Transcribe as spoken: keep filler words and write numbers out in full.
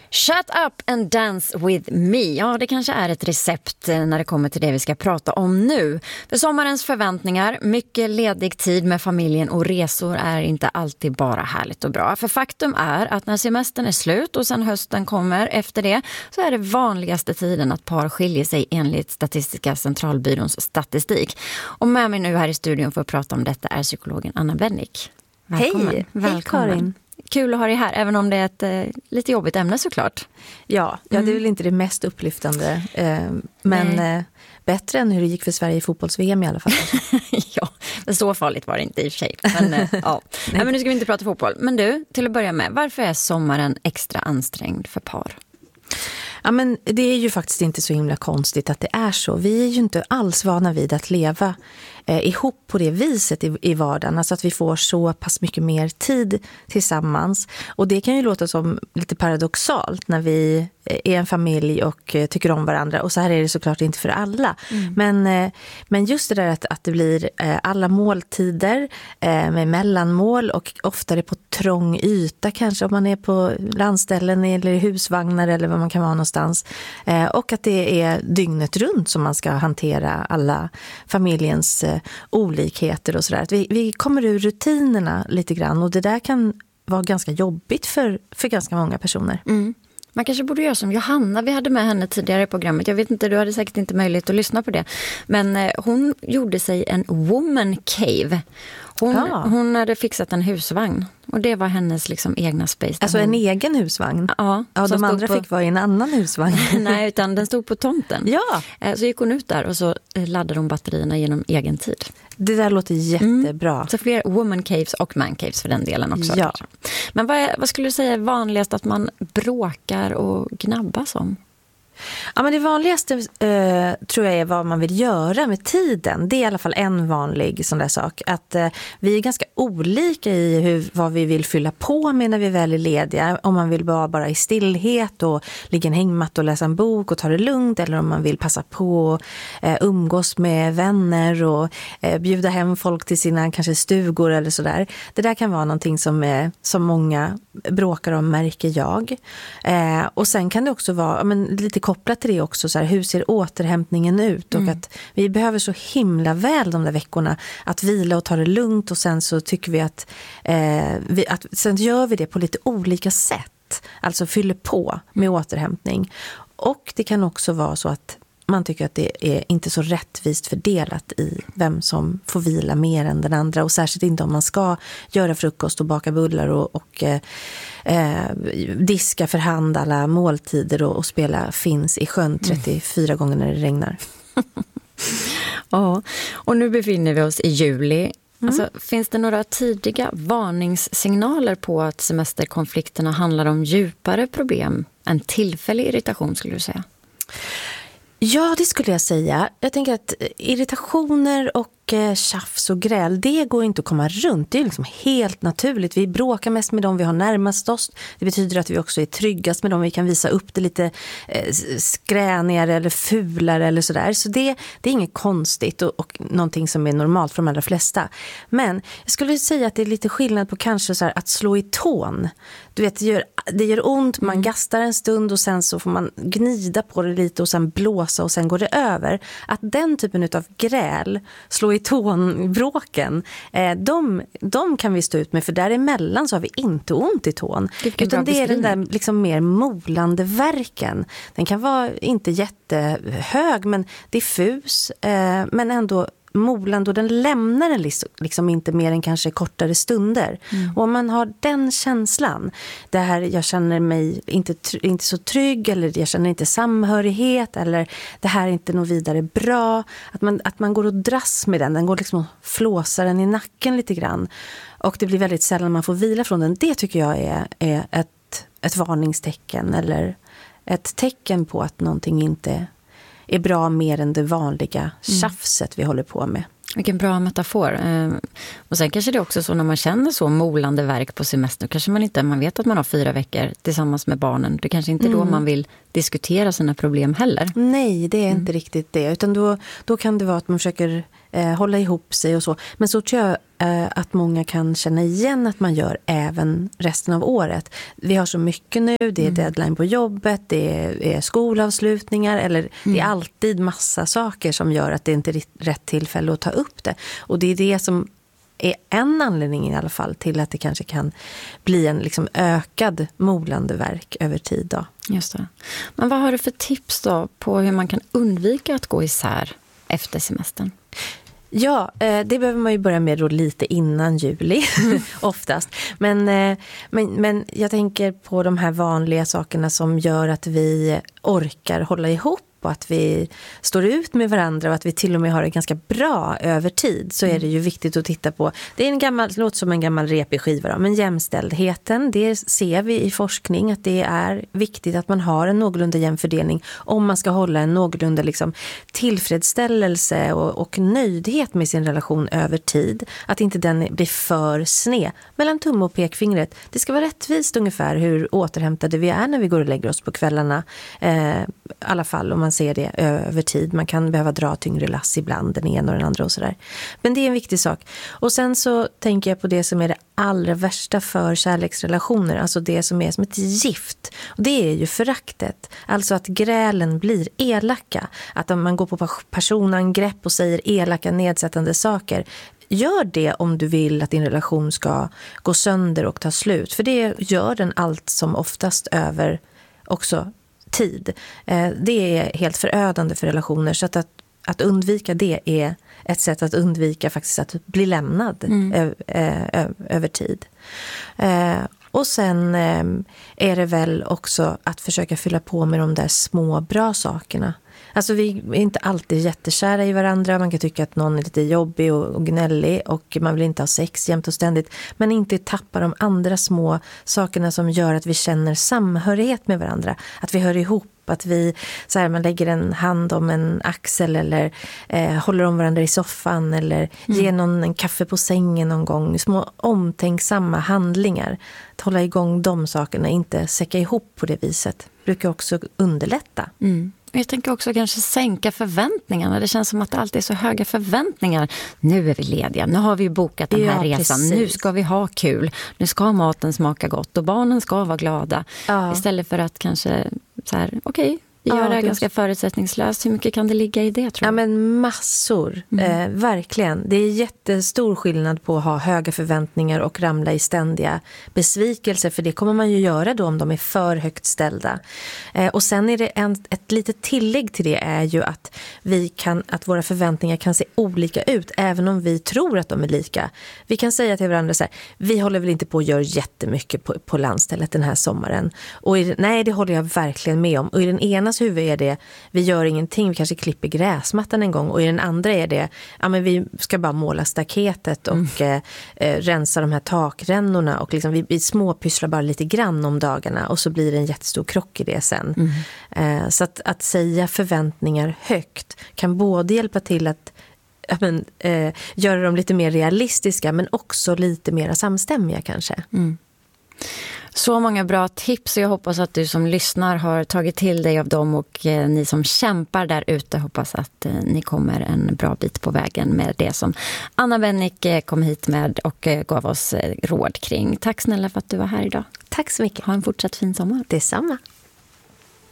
Shut up and dance with me. Ja, det kanske är ett recept när det kommer till det vi ska prata om nu. För sommarens förväntningar, mycket ledig tid med familjen och resor är inte alltid bara härligt och bra. För faktum är att när semestern är slut och sen hösten kommer efter det så är det vanligaste tiden att par skiljer sig enligt Statistiska centralbyråns statistik. Och med mig nu här i studion för att prata om detta är psykologen Anna Bennick. Välkommen. Hej, Välkommen. Hej Karin. Kul att ha dig här, även om det är ett eh, lite jobbigt ämne såklart. Ja, ja, det är väl inte det mest upplyftande. Eh, men eh, bättre än hur det gick för Sverige i fotbolls-V M i alla fall. Ja, men så farligt var det inte i och för sig. Men, eh, ja. Nej, men nu ska vi inte prata fotboll. Men du, till att börja med, varför är sommaren extra ansträngd för par? Ja, men det är ju faktiskt inte så himla konstigt att det är så. Vi är ju inte alls vana vid att leva eh, ihop på det viset i, i vardagen. Alltså att vi får så pass mycket mer tid tillsammans. Och det kan ju låta som lite paradoxalt när vi är en familj och eh, tycker om varandra. Och så här är det såklart inte för alla. Mm. Men, eh, men just det där att, att det blir eh, alla måltider eh, med mellanmål och oftare på trång yta kanske om man är på landställen eller husvagnar eller vad man kan vara någonstans. Eh, och att det är dygnet runt som man ska hantera alla familjens eh, olikheter och sådär. Vi, vi kommer ur rutinerna lite grann och det där kan vara ganska jobbigt för, för ganska många personer. Mm. Man kanske borde göra som Johanna, vi hade med henne tidigare i programmet. Jag vet inte, du hade säkert inte möjlighet att lyssna på det. Men eh, hon gjorde sig en woman cave. Hon, ja. hon hade fixat en husvagn. Och det var hennes liksom egna space. Alltså hon... en egen husvagn? Ja. Ja, de andra på... fick vara i en annan husvagn. Nej, utan den stod på tomten. Ja. Så gick hon ut där och så laddade hon batterierna genom egen tid. Det där låter jättebra. Mm. Så fler woman caves och man caves för den delen också. Ja. Men vad, är, vad skulle du säga är vanligast att man bråkar och gnabbas om? Ja, men det vanligaste eh, tror jag är vad man vill göra med tiden. Det är i alla fall en vanlig sån där sak. Att eh, vi är ganska olika i hur, vad vi vill fylla på med när vi väl är lediga. Om man vill vara bara i stillhet och ligga en hängmatt och läsa en bok och ta det lugnt. Eller om man vill passa på att eh, umgås med vänner och eh, bjuda hem folk till sina kanske stugor eller sådär. Det där kan vara någonting som, eh, som många bråkar om, märker jag. Eh, och sen kan det också vara men, lite kopplat till det också, så här, hur ser återhämtningen ut och mm. att vi behöver så himla väl de där veckorna att vila och ta det lugnt och sen så tycker vi att, eh, vi, att sen gör vi det på lite olika sätt, alltså fyller på med återhämtning. Och det kan också vara så att man tycker att det är inte så rättvist fördelat i vem som får vila mer än den andra. Och särskilt inte om man ska göra frukost och baka bullar och, och eh, diska för hand alla måltider och, och spela finns i sjön trettiofyra mm. gånger när det regnar. Ja, och nu befinner vi oss i juli. Mm. Alltså, finns det några tidiga varningssignaler på att semesterkonflikterna handlar om djupare problem än tillfällig irritation, skulle du säga? Ja, det skulle jag säga. Jag tänker att irritationer och tjafs och gräl, det går inte att komma runt. Det är liksom helt naturligt. Vi bråkar mest med dem vi har närmast oss. Det betyder att vi också är tryggast med dem. Vi kan visa upp det lite skränigare eller fulare eller sådär. Så det, det är inget konstigt och, och någonting som är normalt för de allra flesta. Men jag skulle säga att det är lite skillnad på kanske så här att slå i tån. Du vet, det gör, det gör ont, man gastar en stund och sen så får man gnida på det lite och sen blåsa och sen går det över. Att den typen av gräl, slå i tånbråken, eh, de, de kan vi stå ut med, för däremellan så har vi inte ont i tån. Det utan det är den där liksom mer molande verken. Den kan vara inte jättehög men diffus, eh, men ändå molande, och den lämnar en liksom inte mer än kanske kortare stunder. Mm. Och om man har den känslan, det här jag känner mig inte, inte så trygg, eller jag känner inte samhörighet, eller det här är inte något vidare bra, att man, att man går och dras med den, den går liksom och flåsar den i nacken lite grann, och det blir väldigt sällan man får vila från den. Det tycker jag är, är ett, ett varningstecken, eller ett tecken på att någonting inte är bra mer än det vanliga tjafset mm. vi håller på med. Vilken bra metafor. Och sen kanske det är också så när man känner så molande verk på semester, kanske man inte, man vet att man har fyra veckor tillsammans med barnen. Det kanske inte är då mm. man vill diskutera sina problem heller. Nej, det är inte mm. riktigt det. Utan då, då kan det vara att man försöker eh, hålla ihop sig och så. Men så tror jag eh, att många kan känna igen att man gör även resten av året. Vi har så mycket nu, det är mm. deadline på jobbet, det är, är skolavslutningar eller mm. det är alltid massa saker som gör att det inte är rätt tillfälle att ta upp det. Och det är det som är en anledning i alla fall till att det kanske kan bli en liksom ökad molande verk över tid då. Just det. Men vad har du för tips då på hur man kan undvika att gå isär efter semestern? Ja, det behöver man ju börja med då lite innan juli, mm. oftast. Men, men, men jag tänker på de här vanliga sakerna som gör att vi orkar hålla ihop och att vi står ut med varandra och att vi till och med har det ganska bra över tid, så är det ju viktigt att titta på. Det är en gammal, låter som en gammal repig skiva då, men jämställdheten, det ser vi i forskning att det är viktigt att man har en någorlunda jämn fördelning om man ska hålla en någorlunda liksom tillfredsställelse och, och nöjdhet med sin relation över tid. Att inte den blir för sned mellan tumme och pekfingret. Det ska vara rättvist ungefär hur återhämtade vi är när vi går och lägger oss på kvällarna. Eh, I alla fall om man ser det över tid. Man kan behöva dra tyngre lass ibland, den ena och den andra och sådär. Men det är en viktig sak. Och sen så tänker jag på det som är det allra värsta för kärleksrelationer. Alltså det som är som ett gift. Och det är ju föraktet. Alltså att grälen blir elaka. Att om man går på personangrepp och säger elaka, nedsättande saker. Gör det om du vill att din relation ska gå sönder och ta slut. För det gör den allt som oftast över också tid. Det är helt förödande för relationer, så att, att, att undvika det är ett sätt att undvika faktiskt att bli lämnad mm. ö, ö, över tid. Och sen är det väl också att försöka fylla på med de där små bra sakerna. Alltså vi är inte alltid jättekära i varandra. Man kan tycka att någon är lite jobbig och, och gnällig och man vill inte ha sex jämt och ständigt. Men inte tappa de andra små sakerna som gör att vi känner samhörighet med varandra. Att vi hör ihop, att vi så här, man lägger en hand om en axel eller eh, håller om varandra i soffan eller mm. ger någon en kaffe på sängen någon gång. Små omtänksamma handlingar. Att hålla igång de sakerna, inte säcka ihop på det viset, brukar också underlätta. Mm. Jag tänker också kanske sänka förväntningarna. Det känns som att det alltid är så höga förväntningar. Nu är vi lediga, nu har vi bokat den här ja, resan. Precis. Nu ska vi ha kul. Nu ska maten smaka gott och barnen ska vara glada. Ja. Istället för att kanske så här, okej, okay, vi gör ja, det här ganska förutsättningslöst. Hur mycket kan det ligga i det, tror jag? Ja, men massor. Mm. Eh, verkligen. Det är jättestor skillnad på att ha höga förväntningar och ramla i ständiga besvikelser. För det kommer man ju göra då om de är för högt ställda. Eh, och sen är det en, ett litet tillägg till det är ju att, vi kan, att våra förväntningar kan se olika ut. Även om vi tror att de är lika. Vi kan säga till varandra så här, vi håller väl inte på att göra jättemycket på, på landstället den här sommaren. Och i, nej, det håller jag verkligen med om. Och i den ena huvud är det, vi gör ingenting, vi kanske klipper gräsmattan en gång, och i den andra är det, ja men vi ska bara måla staketet och mm. eh, rensa de här takrännorna och liksom vi, vi småpysslar bara lite grann om dagarna och så blir det en jättestor krock i det sen. Mm. Eh, så att, att säga förväntningar högt kan både hjälpa till att ja, men, eh, göra dem lite mer realistiska men också lite mer samstämmiga kanske. Mm. Så många bra tips, och jag hoppas att du som lyssnar har tagit till dig av dem, och eh, ni som kämpar där ute hoppas att eh, ni kommer en bra bit på vägen med det som Anna Bennick eh, kom hit med och eh, gav oss eh, råd kring. Tack snälla för att du var här idag. Tack så mycket. Ha en fortsatt fin sommar. Detsamma.